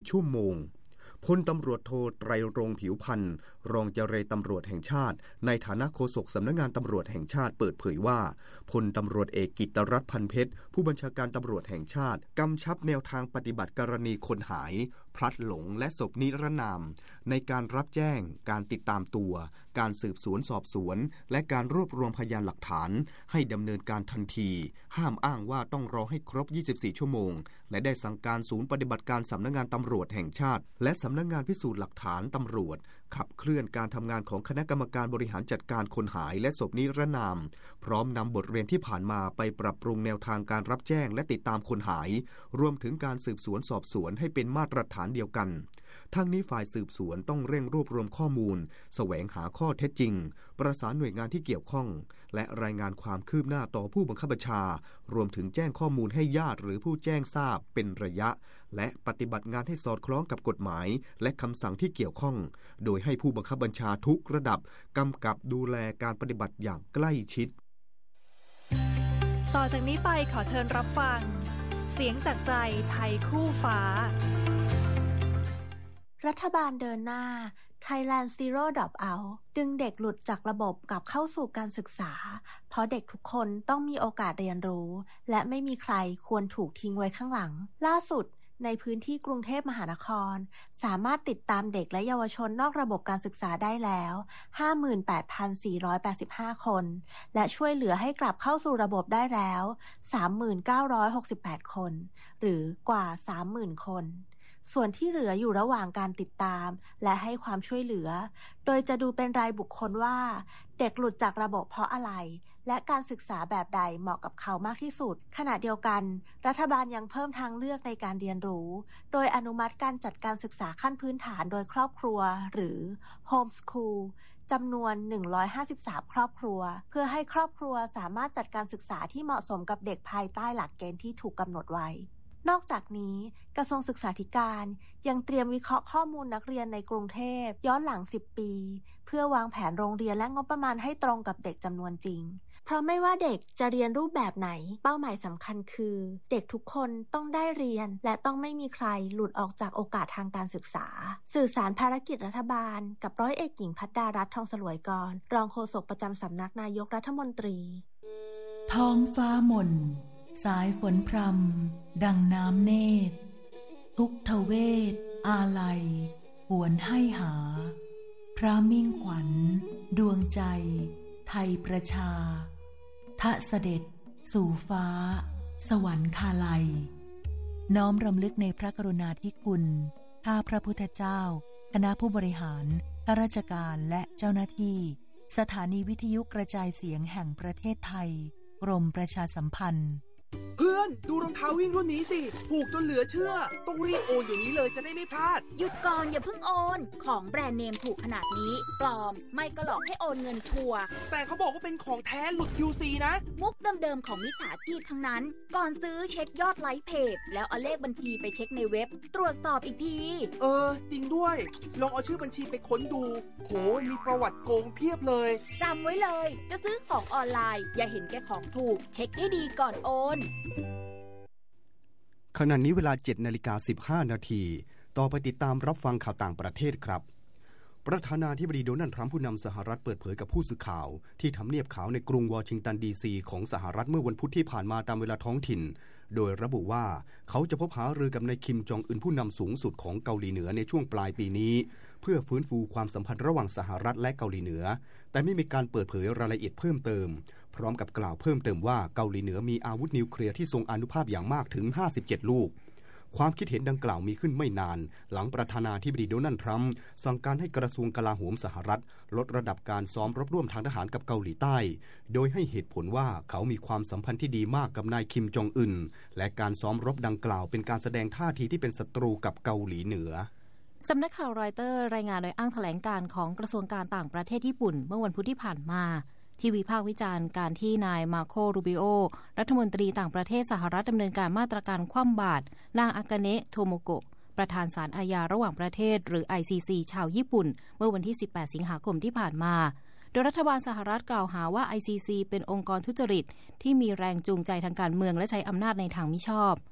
24 ชั่วโมงพลตำรวจโทไตรรงค์ผิวพรรณรองเจรตำรวจแห่งชาติในฐานะโฆษกสำนักงานตำรวจแห่งชาติเปิดเผยว่าพลตำรวจเอกกิตติรัตน์พันเพชรผู้บัญชาการตำรวจแห่งชาติกำชับแนวทางปฏิบัติกรณีคนหายพลัดหลงและศพนิรนามในการรับแจ้งการติดตามตัวการสืบสวนสอบสวนและการรวบรวมพยานหลักฐานให้ดำเนินการทันทีห้ามอ้างว่าต้องรอให้ครบ24 ชั่วโมงและได้สั่งการศูนย์ปฏิบัติการสำนักงานตำรวจแห่งชาติและสำนักงานพิสูจน์หลักฐานตำรวจขับเคลื่อนการทำงานของคณะกรรมการบริหารจัดการคนหายและศพนิรนามพร้อมนำบทเรียนที่ผ่านมาไปปรับปรุงแนวทางการรับแจ้งและติดตามคนหายรวมถึงการสืบสวนสอบสวนให้เป็นมาตรฐานเดียวกันทั้งนี้ฝ่ายสืบสวนต้องเร่งรวบรวมข้อมูลแสวงหาข้อเท็จจริงประสานหน่วยงานที่เกี่ยวข้องและรายงานความคืบหน้าต่อผู้บังคับบัญชารวมถึงแจ้งข้อมูลให้ญาติหรือผู้แจ้งทราบเป็นระยะและปฏิบัติงานให้สอดคล้องกับกฎหมายและคำสั่งที่เกี่ยวข้องโดยให้ผู้บังคับบัญชาทุกระดับกำกับดูแลการปฏิบัติอย่างใกล้ชิดต่อจากนี้ไปขอเชิญรับฟังเสียงจากใจไทยคู่ฟ้ารัฐบาลเดินหน้า Thailand Zero Dropout ดึงเด็กหลุดจากระบบกลับเข้าสู่การศึกษาเพราะเด็กทุกคนต้องมีโอกาสเรียนรู้และไม่มีใครควรถูกทิ้งไว้ข้างหลังล่าสุดในพื้นที่กรุงเทพมหานครสามารถติดตามเด็กและเยาวชนนอกระบบการศึกษาได้แล้ว 58,485 คนและช่วยเหลือให้กลับเข้าสู่ระบบได้แล้ว 3,968 คนหรือกว่า 30,000 คนส่วนที่เหลืออยู่ระหว่างการติดตามและให้ความช่วยเหลือโดยจะดูเป็นรายบุคคลว่าเด็กหลุดจากระบบเพราะอะไรและการศึกษาแบบใดเหมาะกับเขามากที่สุดขณะเดียวกันรัฐบาลยังเพิ่มทางเลือกในการเรียนรู้โดยอนุมัติการจัดการศึกษาขั้นพื้นฐานโดยครอบครัวหรือ Home School จำนวน153ครอบครัวเพื่อให้ครอบครัวสามารถจัดการศึกษาที่เหมาะสมกับเด็กภายใต้หลักเกณฑ์ที่ถูกกำหนดไว้นอกจากนี้กระทรวงศึกษาธิการยังเตรียมวิเคราะห์ข้อมูลนักเรียนในกรุงเทพย้อนหลัง10ปีเพื่อวางแผนโรงเรียนและงบประมาณให้ตรงกับเด็กจำนวนจริงเพราะไม่ว่าเด็กจะเรียนรูปแบบไหนเป้าหมายสำคัญคือเด็กทุกคนต้องได้เรียนและต้องไม่มีใครหลุดออกจากโอกาสทางการศึกษาสื่อสารภารกิจรัฐบาลกับร้อยเอกหญิงภัทรดารัตน์ ทองสลวยกรรองโฆษกประจำสำนักนายกรัฐมนตรีท้องฟ้าหม่นสายฝนพรำดังน้ำเนตรทุกทเวทอาลัยหวนให้หาพระมิ่งขวัญดวงใจไทยประชาทะเสด็จสู่ฟ้าสวรรคาลัยน้อมรำลึกในพระกรุณาธิคุณข้าพระพุทธเจ้าคณะผู้บริหารข้าราชการและเจ้าหน้าที่สถานีวิทยุกระจายเสียงแห่งประเทศไทยกรมประชาสัมพันธ์เพื่อนดูรองเท้าวิ่งรุ่นนี้สิถูกจนเหลือเชื่อต้องรีบโอนเดี๋ยวนี้เลยจะได้ไม่พลาดหยุดก่อนอย่าเพิ่งโอนของแบรนด์เนมถูกขนาดนี้ปลอมไม่ก็หลอกให้โอนเงินชัวร์แต่เขาบอกว่าเป็นของแท้หลุด QC นะมุกเดิมๆของมิจฉาชีพทั้งนั้นก่อนซื้อเช็คยอดไลค์เพจแล้วเอาเลขบัญชีไปเช็คในเว็บตรวจสอบอีกทีจริงด้วยลองเอาชื่อบัญชีไปค้นดูโหมีประวัติโกงเพียบเลยจำไว้เลยจะซื้อของออนไลน์อย่าเห็นแก่ของถูกเช็คให้ดีก่อนโอนขณะนี้เวลา 7:15 นาทีต่อไปติดตามรับฟังข่าวต่างประเทศครับประธานาธิบดีโดนัลด์ทรัมป์ผู้นำสหรัฐเปิดเผยกับผู้สื่อข่าวที่ทำเนียบขาวในกรุงวอชิงตันดีซีของสหรัฐเมื่อวันพุธที่ผ่านมาตามเวลาท้องถิ่นโดยระบุว่าเขาจะพบหารือกับนายคิมจองอึนผู้นำสูงสุดของเกาหลีเหนือในช่วงปลายปีนี้เพื่อฟื้นฟูความสัมพันธ์ระหว่างสหรัฐและเกาหลีเหนือแต่ไม่มีการเปิดเผยรายละเอียดเพิ่มเติมพร้อมกับกล่าวเพิ่มเติมว่าเกาหลีเหนือมีอาวุธนิวเคลียร์ที่ทรงอานุภาพอย่างมากถึง57ลูกความคิดเห็นดังกล่าวมีขึ้นไม่นานหลังประธานาธิบดีโดนัลด์ทรัมป์สั่งการให้กระทรวงกลาโหมสหรัฐลดระดับการซ้อมรบร่วมทางทหารกับเกาหลีใต้โดยให้เหตุผลว่าเขามีความสัมพันธ์ที่ดีมากกับนายคิมจองอึนและการซ้อมรบดังกล่าวเป็นการแสดงท่าทีที่เป็นศัตรูกับเกาหลีเหนือสำนักข่าวรอยเตอร์รายงานโดยอ้างแถลงการของกระทรวงการต่างประเทศญี่ปุ่นเมื่อวันพุธที่ผ่านมาที่วิพากษ์วิจารณ์การที่นายมาโครูบิโอรัฐมนตรีต่างประเทศสหรัฐดำเนินการมาตรการคว่ำบาตรนางอากาเนะโทโมโกะประธานศาลอาญาระหว่างประเทศหรือ ICC ชาวญี่ปุ่นเมื่อวันที่18สิงหาคมที่ผ่านมาโดยรัฐบาลสหรัฐกล่าวหาว่า ICC เป็นองค์กรทุจริตที่มีแรงจูงใจทางการเมืองและใช้อำนาจในทางมิชอบ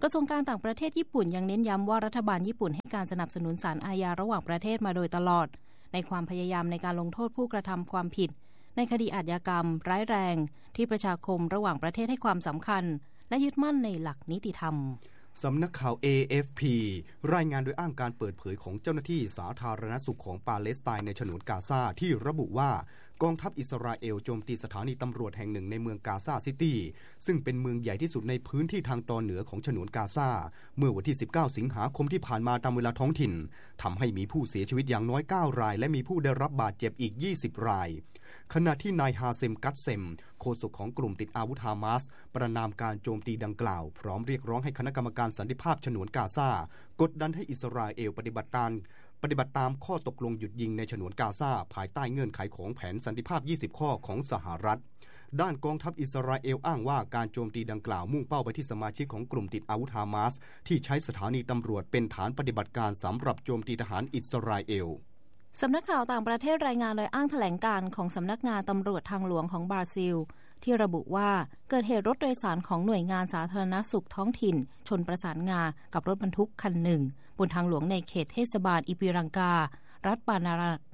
กระทรวงการต่างประเทศญี่ปุ่นยังเน้นย้ำว่ารัฐบาลญี่ปุ่นให้การสนับสนุนศาลอาญาระหว่างประเทศมาโดยตลอดในความพยายามในการลงโทษผู้กระทำความผิดในคดีอาชญากรรมร้ายแรงที่ประชาคมระหว่างประเทศให้ความสำคัญและยึดมั่นในหลักนิติธรรมสำนักข่าว AFP รายงานโดยอ้างการเปิดเผยของเจ้าหน้าที่สาธารณสุขของปาเลสไตน์ในฉนวนกาซาที่ระบุว่ากองทัพอิสราเอลโจมตีสถานีตำรวจแห่งหนึ่งในเมืองกาซาซิตี้ซึ่งเป็นเมืองใหญ่ที่สุดในพื้นที่ทางตอนเหนือของฉนวนกาซาเมื่อวันที่19สิงหาคมที่ผ่านมาตามเวลาท้องถิ่นทำให้มีผู้เสียชีวิตอย่างน้อย9รายและมีผู้ได้รับบาดเจ็บอีก20รายขณะที่นายฮาเซมกัตเซมโฆษกของกลุ่มติดอาวุธฮามาสประณามการโจมตีดังกล่าวพร้อมเรียกร้องให้คณะกรรมการสันติภาพฉนวนกาซากดดันให้อิสราเอลปฏิบัติตามข้อตกลงหยุดยิงในฉนวนกาซาภายใต้เงื่อนไขของแผนสันติภาพ20ข้อของสหรัฐด้านกองทัพอิสราเอลอ้างว่าการโจมตีดังกล่าวมุ่งเป้าไปที่สมาชิกของกลุ่มติดอาวุธฮามาสที่ใช้สถานีตำรวจเป็นฐานปฏิบัติการสำหรับโจมตีทหารอิสราเอลสำนักข่าวต่างประเทศรายงานโดยอ้างแถลงการของสำนักงานตำรวจทางหลวงของบราซิลที่ระบุว่าเกิดเหตุรถโดยสารของหน่วยงานสาธารณสุขท้องถิ่นชนประสานงากับรถบรรทุกคันหนึ่งบนทางหลวงในเขตเทศบาลอิปิรังการัฐปา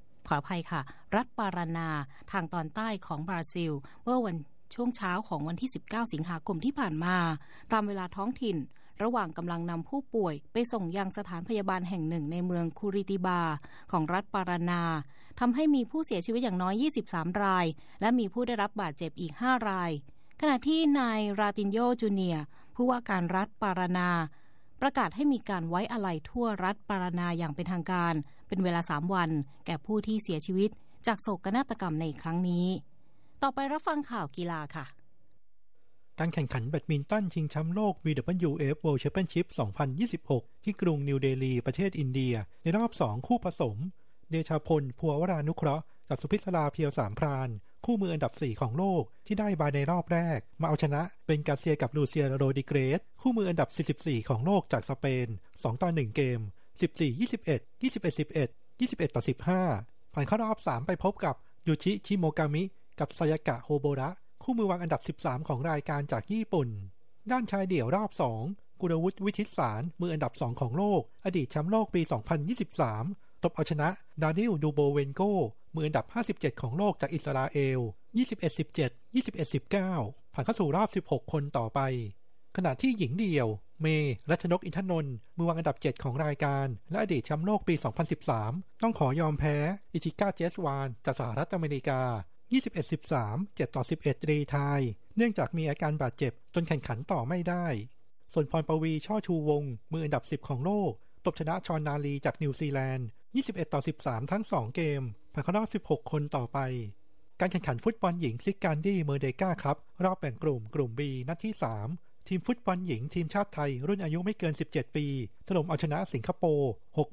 รานาทางตอนใต้ของบราซิลเมื่อวันช่วงเช้าของวันที่19สิงหาคมที่ผ่านมาตามเวลาท้องถิ่นระหว่างกำลังนำผู้ป่วยไปส่งยังสถานพยาบาลแห่งหนึ่งในเมืองคูริติบาของรัฐปารานาทำให้มีผู้เสียชีวิตอย่างน้อย23รายและมีผู้ได้รับบาดเจ็บอีก5รายขณะที่นายราตินโยจูเนียร์ผู้ว่าการรัฐปารานาประกาศให้มีการไว้อาลัยทั่วรัฐปารานาอย่างเป็นทางการเป็นเวลา3วันแก่ผู้ที่เสียชีวิตจากโศกนาฏกรรมในครั้งนี้ต่อไปรับฟังข่าวกีฬาค่ะการแข่งขันแบดมินตันชิงแชมป์โลก WWF World Championship 2026 ที่กรุงนิวเดลีประเทศอินเดียในรอบ2คู่ผสมเดชาพลภัววรานุเคราะห์กับสุพิศราเพียวสามพรานคู่มืออันดับ4ของโลกที่ได้บายในรอบแรกมาเอาชนะเป็นกาเซียกับลูเซียโรดิเกรสคู่มืออันดับ44ของโลกจากสเปน2-1เกม 14-21 21-11 21-15 ผ่านเข้ารอบ3ไปพบกับยูชิชิโมกามิกับซายากะโฮโบระคู่มือวางอันดับ13ของรายการจากญี่ปุ่นด้านชายเดี่ยวรอบ2กุลวุฒิวิชิตสารมืออันดับ2ของโลกอดีตแชมป์โลกปี 2023 ตบเอาชนะดานิลดูโบเวนโกมืออันดับ57ของโลกจากอิสราเอล 21-17 21-19 ผ่านเข้าสู่รอบ16คนต่อไปขณะที่หญิงเดี่ยวเมรัชนกอินทนนท์มือวางอันดับ7ของรายการและอดีตแชมป์โลกปี 2013 ต้องขอยอมแพ้อิชิก้าเจสวานจากสหรัฐอเมริกา21-13 7-11 รีไทร์เนื่องจากมีอาการบาดเจ็บจนแข่งขันต่อไม่ได้ส่วนพรปวีช่อชูวงศ์มืออันดับ10ของโลกตบชนะชอนนาลีจากนิวซีแลนด์21-13 ทั้ง2เกมผ่านเข้ารอบ16คนต่อไปการแข่งขันฟุตบอลหญิงซิกการดี้เมอร์เดกาคัพรอบแบ่งกลุ่ม B นัดที่3ทีมฟุตบอลหญิงทีมชาติไทยรุ่นอายุไม่เกิน17ปีถล่มเอาชนะสิงคโปร์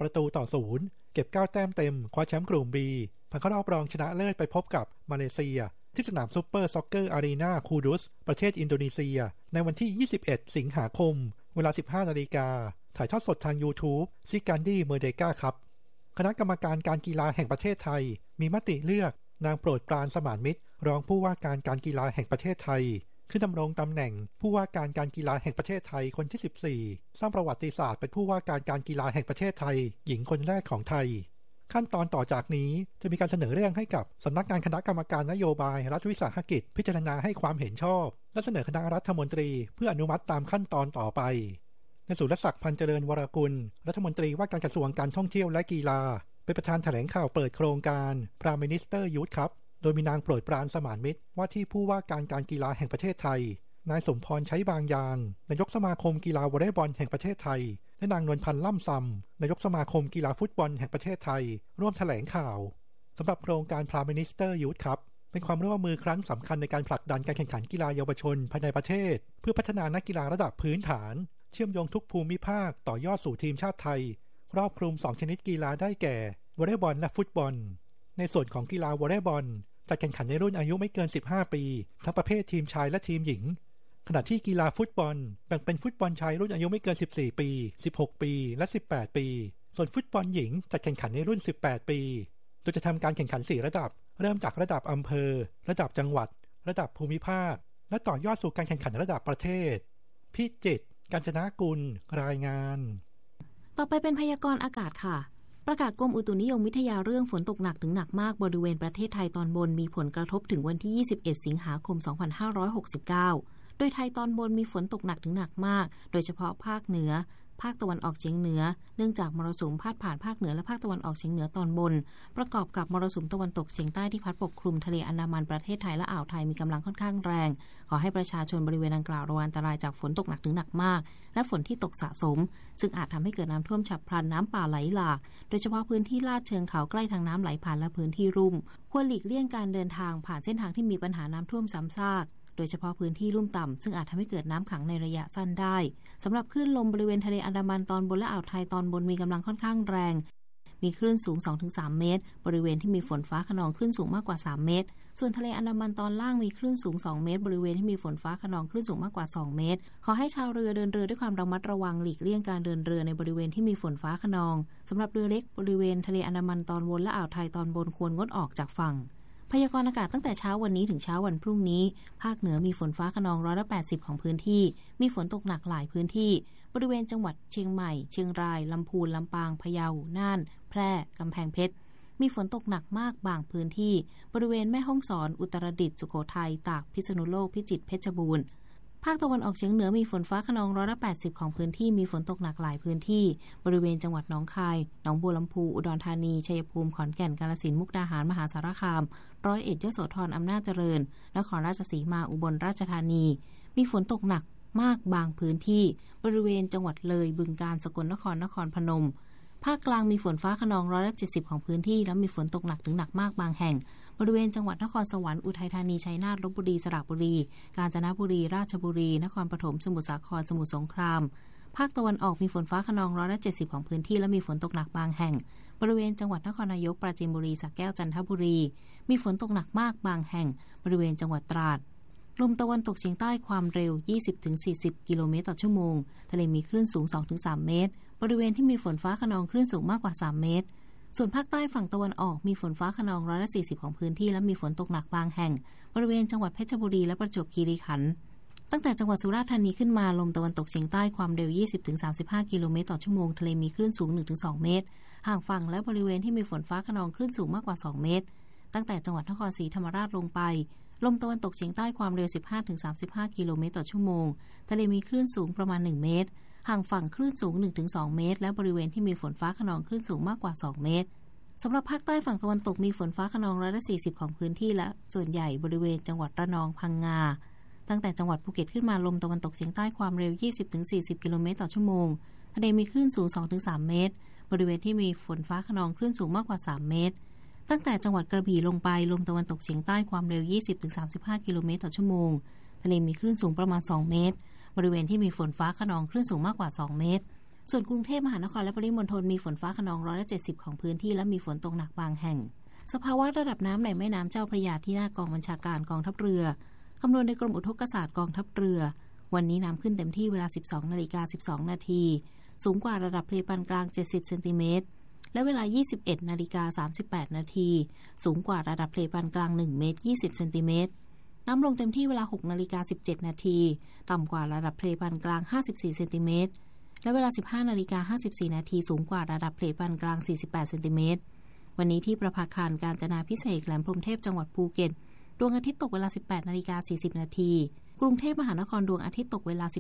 6-0เก็บ9แต้มเต็มคว้าแชมป์กลุ่ม Bผ่านเข้ารอบรองชนะเลิศไปพบกับมาเลเซียที่สนามซุปเปอร์ซ็อกเกอร์อารีนาคูดุสประเทศอินโดนีเซียในวันที่21สิงหาคมเวลา 15 นาฬิกาถ่ายทอดสดทาง YouTube ซิการดี้เมอร์เดกาครับคณะกรรมการการกีฬาแห่งประเทศไทยมีมติเลือกนางโปรดปรานสมานมิตรรองผู้ว่าการการกีฬาแห่งประเทศไทยขึ้นดำรงตำแหน่งผู้ว่าการการกีฬาแห่งประเทศไทยคนที่14สร้างประวัติศาสตร์เป็นผู้ว่าการการกีฬาแห่งประเทศไทยหญิงคนแรกของไทยขั้นตอนต่อจากนี้จะมีการเสนอเรื่องให้กับสำนักงานคณะกรรมการนโยบายรัฐวิสาหกิจพิจารณาให้ความเห็นชอบและเสนอคณะรัฐมนตรีเพื่ออนุมัติตามขั้นตอนต่อไปนายสุรศักดิ์พันเจริญวรกุลรัฐมนตรีว่าการกระทรวงการท่องเที่ยวและกีฬาเป็นประธานแถลงข่าวเปิดโครงการ Prime Minister Youth Cup โดยมีนางโปรดปรานสมานมิตรว่าที่ผู้ว่าการการกีฬาแห่งประเทศไทยนายสมพรใช้บางยางนายกสมาคมกีฬาวอลเลย์บอลแห่งประเทศไทยและนางนวลพันธ์ล่ำซำนายกสมาคมกีฬาฟุตบอลแห่งประเทศไทยร่วมแถลงข่าวสำหรับโครงการ Prime Minister Youth Cup เป็นความร่วมมือครั้งสำคัญในการผลักดันการแข่งขันกีฬาเยาวชนภายในประเทศเพื่อพัฒนานักกีฬาระดับพื้นฐานเชื่อมโยงทุกภูมิภาคต่อยอดสู่ทีมชาติไทยครอบคลุม2ชนิดกีฬาได้แก่วอลเลย์บอลและฟุตบอลในส่วนของกีฬาวอลเลย์บอลจะแข่งขันในรุ่นอายุไม่เกิน15ปีทั้งประเภททีมชายและทีมหญิงขณะที่กีฬาฟุตบอลแบ่งเป็นฟุตบอลชายรุ่นอายุไม่เกิน14ปี16ปีและ18ปีส่วนฟุตบอลหญิงจะแข่งขันในรุ่น18ปีโดยจะทำการแข่งขัน4ระดับเริ่มจากระดับอำเภอระดับจังหวัดระดับภูมิภาคและต่อยอดสู่การแข่งขันระดับประเทศพิจิตรกาญจนากุลรายงานต่อไปเป็นพยากรณ์อากาศค่ะประกาศกรมอุตุนิยมวิทยาเรื่องฝนตกหนักถึงหนักมากบริเวณประเทศไทยตอนบนมีผลกระทบถึงวันที่21สิงหาคม2569โดยไทยตอนบนมีฝนตกหนักถึงหนักมากโดยเฉพาะภาคเหนือภาคตะวันออกเฉียงเหนือเนื่องจากมรสุมพาดผ่านภาคเหนือและภาคตะวันออกเฉียงเหนือตอนบนประกอบกับมรสุมตะวันตกเฉียงใต้ที่พัดปกคลุมทะเลอันดามันประเทศไทยและอ่าวไทยมีกำลังค่อนข้างแรงขอให้ประชาชนบริเวณดังกล่าวระวังอันตรายจากฝนตกหนักถึงหนักมากและฝนที่ตกสะสมซึ่งอาจทำให้เกิดน้ำท่วมฉับพลันน้ำป่าไหลหลากโดยเฉพาะพื้นที่ลาดเชิงเขาใกล้ทางน้ำไหลผ่านและพื้นที่ลุ่มควรหลีกเลี่ยงการเดินทางผ่านเส้นทางที่มีปัญหาน้ำท่วมซ้ำซากโดยเฉพาะพื้นที่ลุ่มต่ำซึ่งอาจทำให้เกิดน้ำขังในระยะสั้นได้สำหรับคลื่นลมบริเวณทะเลอันดามันตอนบนและอ่าวไทยตอนบนมีกำลังค่อนข้างแรงมีคลื่นสูง 2-3 เมตรบริเวณที่มีฝนฟ้าคะนองคลื่นสูงมากกว่า3เมตรส่วนทะเลอันดามันตอนล่างมีคลื่นสูง2เมตรบริเวณที่มีฝนฟ้าคะนองคลื่นสูงมากกว่า2เมตรขอให้ชาวเรือเดินเรือด้วยความระมัดระวังหลีกเลี่ยงการเดินเรือในบริเวณที่มีฝนฟ้าคะนองสำหรับเรือเล็กบริเวณทะเลอันดามันตอนบนและอ่าวไทยตอนบนควรงดออกจากฝั่งพยากรณ์อากาศตั้งแต่เช้าวันนี้ถึงเช้าวันพรุ่งนี้ภาคเหนือมีฝนฟ้าคะนอง180ของพื้นที่มีฝนตกหนักหลายพื้นที่บริเวณจังหวัดเชียงใหม่เชียงรายลำพูนลำปางพะเยาน่านแพร่กำแพงเพชรมีฝนตกหนักมากบางพื้นที่บริเวณแม่ฮ่องสอนอุตรดิตถ์สุโขทัยตากพิษณุโลกพิจิตรเพชรบูรณ์ภาคตะวันออกเฉียงเหนือมีฝนฟ้าคะนอง180ของพื้นที่มีฝนตกหนักหลายพื้นที่บริเวณจังหวัดหนองคายหนองบัวลำพูอุดรธานีชัยภูมิขอนแก่นกาฬสินธุ์มุกดาหารมหาสารคามร้อยเอ็ดยโสธรอำนาจเจริญนครราชสีมาอุบลราชธานีมีฝนตกหนักมากบางพื้นที่บริเวณจังหวัดเลยบึงกาฬสกลนครนครพนมภาคกลางมีฝนฟ้าคะนอง170ของพื้นที่และมีฝนตกหนักถึงหนักมากบางแห่งบริเวณจังหวัดนครสวรรค์อุทัยธานีชัยนาทลพบุรีสระบุรีกาญจนบุรีราชบุรีนครปฐมสมุทรสาครสมุทรสงครามภาคตะวันออกมีฝนฟ้าคะนอง170ของพื้นที่และมีฝนตกหนักบางแห่งบริเวณจังหวัดนครนายกปราจีนบุรีสระแก้วจันทบุรีมีฝนตกหนักมากบางแห่งบริเวณจังหวัดตราดลมตะวันตกเฉียงใต้ความเร็ว 20-40 กิโลเมตรต่อชั่วโมงทะเลมีคลื่นสูง 2-3 เมตรบริเวณที่มีฝนฟ้าคะนองคลื่นสูงมากกว่า3เมตรส่วนภาคใต้ฝั่งตะวันออกมีฝนฟ้าคะนอง140ของพื้นที่และมีฝนตกหนักบางแห่งบริเวณจังหวัดเพชรบุรีและประจวบคีรีขันธ์ตั้งแต่จังหวัดสุราษฎร์ธานีขึ้นมาลมตะวันตกเฉียงใต้ความเร็ว 20-35 กิโลเมตรต่อชั่วโมงทะเลมีคลื่นสูง 1-2 เมตรห่างฝั่งและบริเวณที่มีฝนฟ้าคะนองคลื่นสูงมากกว่า2เมตรตั้งแต่จังหวัดนครศรีธรรมราชลงไปลมตะวันตกเฉียงใต้ความเร็ว 15-35 กิโลเมตรต่อชั่วโมงทะเลมีคลื่นสูงประมาณ1เมตรห่างฝั่งคลื่นสูง 1-2 เมตรและบริเวณที่มีฝนฟ้าคะนองคลื่นสูงมากกว่า2เมตรสำหรับภาคใต้ฝั่งตะวันตกมีฝนฟ้าคะนอง140ของพื้นที่และส่วนใหญ่บริเวณจังหวัดระนองพังงาตั้งแต่จังหวัดภูเก็ตขึ้นมาลมตะวันตกเฉียงใต้ความเร็ว 20-40 กิโลเมตรต่อชั่วโมงทะเลมีคลื่นสูง 2-3 เมตรบริเวณที่มีฝนฟ้าคะนองคลื่นสูงมากกว่า3เมตรตั้งแต่จังหวัดกระบี่ลงไปลมตะวันตกเฉียงใต้ความเร็ว 20-35 กิโลเมตรต่อชั่วโมงทะเลมีคลื่นสูงประมาณ2เมตรบริเวณที่มีฝนฟ้าคะนองคลื่นสูงมากกว่า2เมตรส่วนกรุงเทพมหานครและปริมณฑลมีฝนฟ้าคะนอง170ของพื้นที่และมีฝนตกหนักบางแห่งสภาวะระดับน้ำในแม่น้ำเจ้าพระยาที่หน้ากองบัญชาการกองทัพเรือคำนวณโดยกรมอุทกศาสตร์กองทัพเรือวันนี้น้ำขึ้นเต็มที่เวลา 12:12 นาทีสูงกว่าระดับทะเลปานกลาง70เซนติเมตรและเวลา 21:38 นาทีสูงกว่าระดับทะเลปานกลาง1เมตร20เซนติเมตรน้ำลงเต็มที่เวลา 6:17 นาทีต่ำกว่าระดับทะเลปานกลาง54เซนติเมตรและเวลา 15:54 นาทีสูงกว่าระดับทะเลปานกลาง48เซนติเมตรวันนี้ที่ประภาคารกาญจนาภิเษกแหลมพรหมเทพจังหวัดภูเก็ตดวงอาทิตย์ตกเวลา 18:40 นาทีกรุงเทพมหานครดวงอาทิตย์ตกเวลา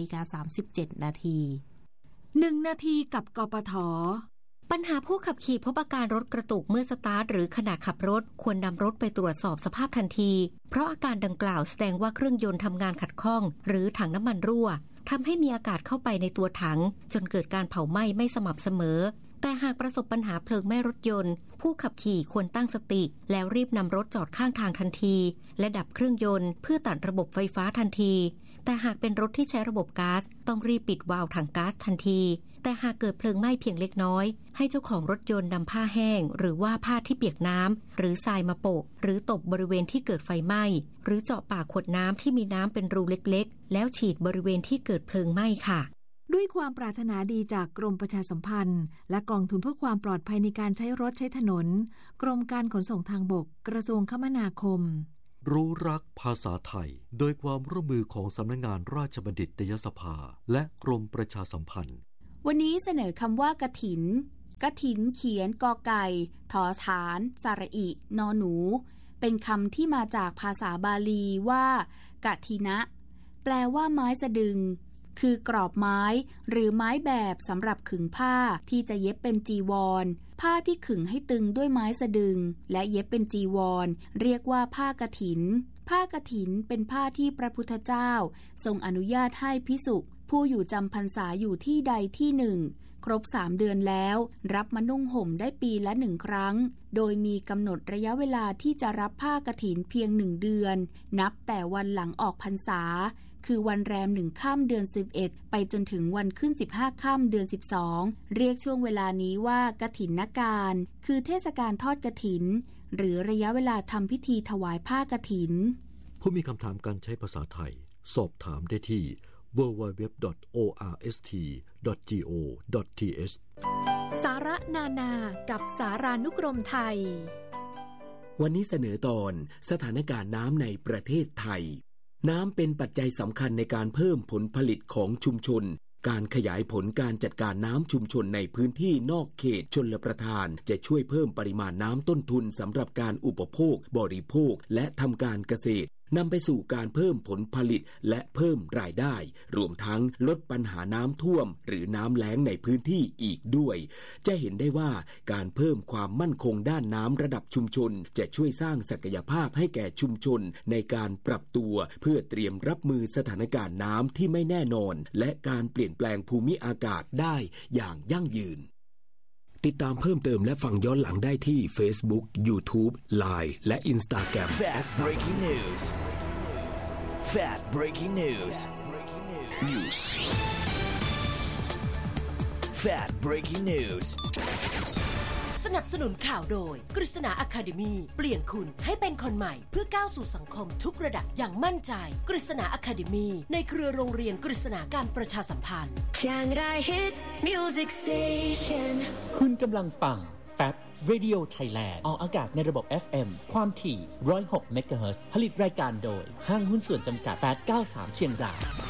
18:37 นาที 1 นาทีกับกปท. ปัญหาผู้ขับขี่พบอาการรถกระตุกเมื่อสตาร์ทหรือขณะขับรถควรนำรถไปตรวจสอบสภาพทันทีเพราะอาการดังกล่าวแสดงว่าเครื่องยนต์ทำงานขัดข้องหรือถังน้ำมันรั่วทำให้มีอากาศเข้าไปในตัวถังจนเกิดการเผาไหม้ไม่สม่ำเสมอแต่หากประสบปัญหาเพลิงไหม้รถยนต์ผู้ขับขี่ควรตั้งสติแล้วรีบนำรถจอดข้างทางทันทีและดับเครื่องยนต์เพื่อตัดระบบไฟฟ้าทันทีแต่หากเป็นรถที่ใช้ระบบก๊าซต้องรีบปิดวาล์วถังก๊าซทันทีแต่หากเกิดเพลิงไหม้เพียงเล็กน้อยให้เจ้าของรถยนต์นำผ้าแห้งหรือว่าผ้าที่เปียกน้ำหรือทรายมาโปะหรือตบบริเวณที่เกิดไฟไหม้หรือเจาะปากขวดน้ำที่มีน้ำเป็นรูเล็กๆแล้วฉีดบริเวณที่เกิดเพลิงไหม้ค่ะด้วยความปรารถนาดีจากกรมประชาสัมพันธ์และกองทุนเพื่อความปลอดภัยในการใช้รถใช้ถนนกรมการขนส่งทางบกกระทรวงคมนาคมรู้รักภาษาไทยโดยความร่วมมือของสำนักงานราชบัณฑิตยสภาและกรมประชาสัมพันธ์วันนี้เสนอคำว่ากฐินกฐินเขียนกอไก่ถอฐานสระอินอหนูเป็นคำที่มาจากภาษาบาลีว่ากฐินะแปลว่าไม้สะดึงคือกรอบไม้หรือไม้แบบสำหรับขึงผ้าที่จะเย็บเป็นจีวรผ้าที่ขึงให้ตึงด้วยไม้สะดึงและเย็บเป็นจีวรเรียกว่าผ้ากฐินผ้ากฐินเป็นผ้าที่พระพุทธเจ้าทรงอนุญาตให้ภิกษุผู้อยู่จำพรรษาอยู่ที่ใดที่หนึ่งครบ3 เดือนแล้วรับมานุ่งห่มได้ปีละ1 ครั้งโดยมีกำหนดระยะเวลาที่จะรับผ้ากฐินเพียง1 เดือนนับแต่วันหลังออกพรรษาคือวันแรม1 ค่ำเดือน11ไปจนถึงวันขึ้น15 ค่ำเดือน12เรียกช่วงเวลานี้ว่ากฐินการคือเทศกาลทอดกฐินหรือระยะเวลาทำพิธีถวายผ้ากฐินผู้มีคำถามการใช้ภาษาไทยสอบถามได้ที่ www.orst.go.th สาระนานากับสารานุกรมไทยวันนี้เสนอตอนสถานการณ์น้ำในประเทศไทยน้ำเป็นปัจจัยสำคัญในการเพิ่มผลผลิตของชุมชนการขยายผลการจัดการน้ำชุมชนในพื้นที่นอกเขตชลประทานจะช่วยเพิ่มปริมาณน้ำต้นทุนสำหรับการอุปโภคบริโภคและทำการเกษตรนำไปสู่การเพิ่มผลผลิตและเพิ่มรายได้รวมทั้งลดปัญหาน้ำท่วมหรือน้ำแล้งในพื้นที่อีกด้วยจะเห็นได้ว่าการเพิ่มความมั่นคงด้านน้ำระดับชุมชนจะช่วยสร้างศักยภาพให้แก่ชุมชนในการปรับตัวเพื่อเตรียมรับมือสถานการณ์น้ำที่ไม่แน่นอนและการเปลี่ยนแปลงภูมิอากาศได้อย่างยั่งยืนติดตามเพิ่มเติมและฟังย้อนหลังได้ที่ Facebook, YouTube, Line และ Instagram Fast Breaking News Fast Breaking News News Fast Breaking News สนับสนุนข่าวโดยกฤษณาอะคาเดมีเปลี่ยนคุณให้เป็นคนใหม่เพื่อก้าวสู่สังคมทุกระดับอย่างมั่นใจกฤษณาอะคาเดมีในเครือโรงเรียนกฤษณาการประชาสัมพันธ์ Music Station คุณกำลังฟัง Fab Radio Thailand ออกอากาศในระบบ FM ความถี่106 เมกะเฮิรตซ์ผลิตรายการโดยห้างหุ้นส่วนจำกัด893เชียงราย